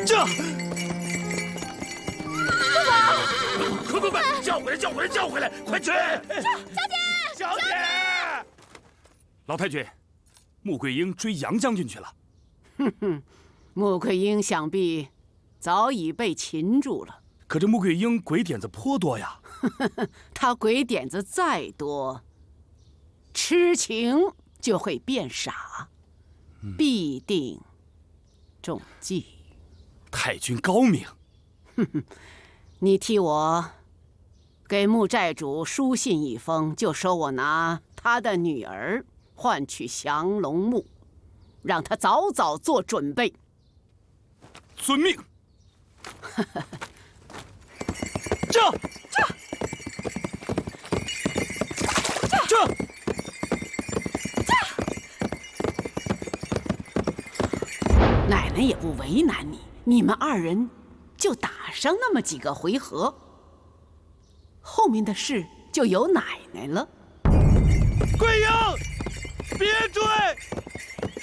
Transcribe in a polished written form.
这， 快！叫回来！快去！小姐！ 老太君，穆桂英追杨将军去了。 哼哼，穆桂英想必早已被擒住了。 可这穆桂英鬼点子颇多呀。 她鬼点子再多，痴情就会变傻，必定中计。 太君高明。 哼哼，你替我给穆寨主书信一封，就说我拿他的女儿换取降龙木，让他早早做准备。 遵命。这。 奶奶也不为难你，你们二人就打上那么几个回合，后面的事就由奶奶了。 桂英，别追！